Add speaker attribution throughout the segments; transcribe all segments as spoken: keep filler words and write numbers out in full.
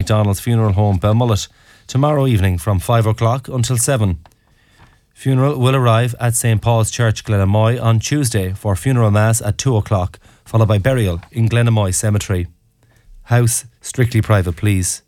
Speaker 1: McDonald's Funeral Home, Belmullet, tomorrow evening from five o'clock until seven. Funeral will arrive at Saint Paul's Church, Glenamoy on Tuesday for funeral mass at two o'clock, followed by burial in Glenamoy Cemetery. House strictly private, please.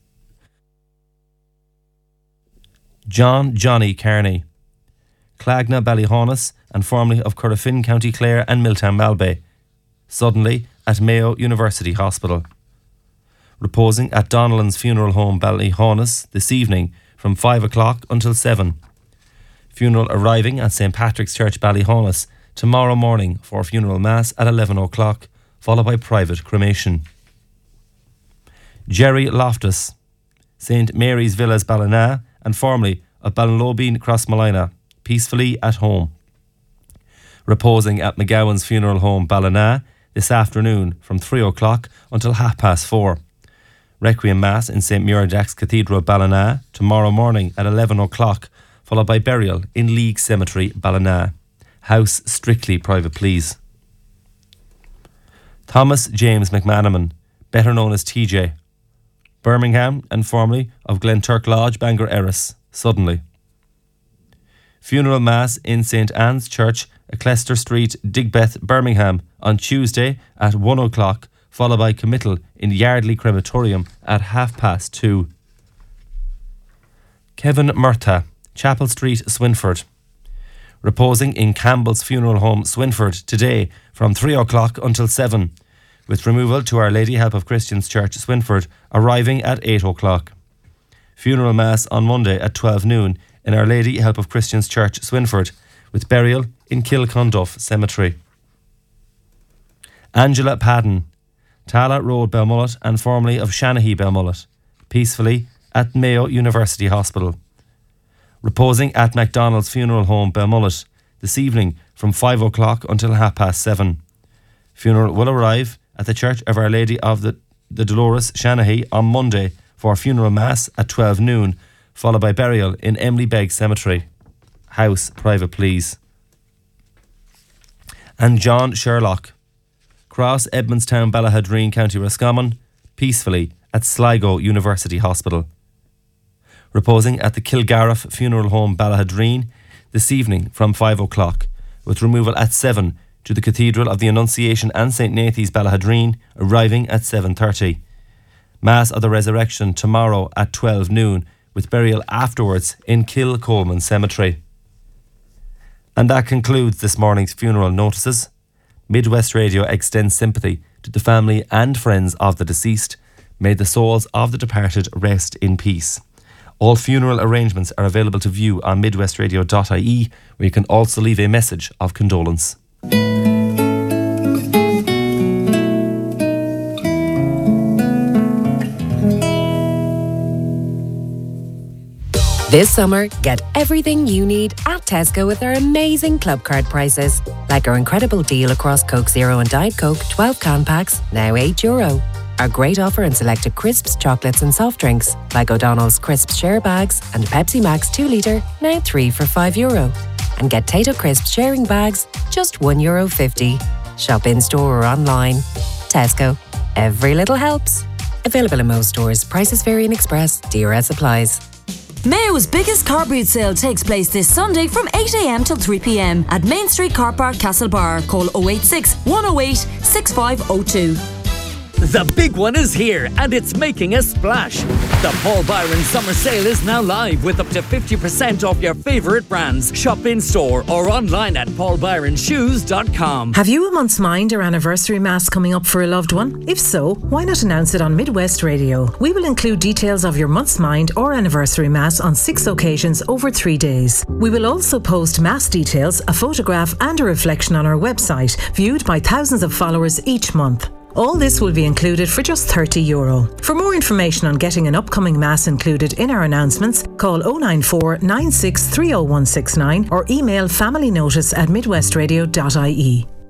Speaker 1: John Johnny Kearney, Clagna Ballyhaunis and formerly of Currafin, County Clare and Milltown Malbay, suddenly at Mayo University Hospital. Reposing at Donnellan's Funeral Home, Ballyhaunis this evening from five o'clock until seven. Funeral arriving at Saint Patrick's Church, Ballyhaunis tomorrow morning for funeral mass at eleven o'clock, followed by private cremation. Jerry Loftus, Saint Mary's Villas, Ballina and formerly of Ballinlobeen, Crossmolina, peacefully at home. Reposing at McGowan's Funeral Home, Ballina this afternoon from three o'clock until half past four. Requiem Mass in Saint Muirjacks Cathedral, Ballina tomorrow morning at eleven o'clock, followed by burial in League Cemetery, Ballina. House strictly private, please. Thomas James McManaman, better known as T J, Birmingham and formerly of Glenturk Lodge, Bangor Erris, suddenly. Funeral Mass in Saint Anne's Church, Ecclester Street, Digbeth, Birmingham on Tuesday at one o'clock, followed by committal in Yardley Crematorium at half past two. Kevin Murtagh, Chapel Street, Swinford. Reposing in Campbell's Funeral Home, Swinford today from three o'clock until seven, with removal to Our Lady Help of Christians Church, Swinford, arriving at eight o'clock. Funeral Mass on Monday at twelve noon in Our Lady Help of Christians Church, Swinford, with burial in Kilconduff Cemetery. Angela Padden, Tala Road, Belmullet and formerly of Shanahy, Belmullet, peacefully at Mayo University Hospital. Reposing at McDonald's Funeral Home, Belmullet, this evening from five o'clock until half past seven. Funeral will arrive at the Church of Our Lady of the, the Dolores, Shanahy, on Monday for funeral mass at twelve noon, followed by burial in Emily Begg Cemetery. House private, please. And John Sherlock, Cross Edmondstown, Ballahadreen, County Roscommon, peacefully at Sligo University Hospital. Reposing at the Kilgariff Funeral Home, Ballahadreen, this evening from five o'clock, with removal at seven to the Cathedral of the Annunciation and Saint Nathy's, Ballahadreen, arriving at seven thirty. Mass of the Resurrection tomorrow at twelve noon, with burial afterwards in Kilcolman Cemetery. And that concludes this morning's funeral notices. Midwest Radio extends sympathy to the family and friends of the deceased. May the souls of the departed rest in peace. All funeral arrangements are available to view on midwestradio dot I E, where you can also leave a message of condolence.
Speaker 2: This summer, get everything you need at Tesco with our amazing club card prices. Like our incredible deal across Coke Zero and Diet Coke twelve can packs, now eight euro. Our great offer in selected crisps, chocolates and soft drinks, like O'Donnell's Crisps share bags and Pepsi Max two litre, now three for five euro. And get Tato Crisps sharing bags, just one euro fifty. Shop in store or online. Tesco. Every little helps. Available in most stores. Prices vary in Express. D R S applies.
Speaker 3: Mayo's biggest car boot sale takes place this Sunday from eight a m till three p m at Main Street Car Park, Castlebar. Call oh eight six, one oh eight, six five oh two.
Speaker 4: The big one is here and it's making a splash. The Paul Byron Summer Sale is now live with up to fifty percent off your favourite brands. Shop in store or online at paul byron shoes dot com.
Speaker 5: Have you a month's mind or anniversary mass coming up for a loved one? If so, why not announce it on Midwest Radio? We will include details of your month's mind or anniversary mass on six occasions over three days. We will also post mass details, a photograph and a reflection on our website, viewed by thousands of followers each month. All this will be included for just thirty euro. For more information on getting an upcoming mass included in our announcements, call oh nine four, nine six three oh one six nine or email familynotice at midwestradio dot I E.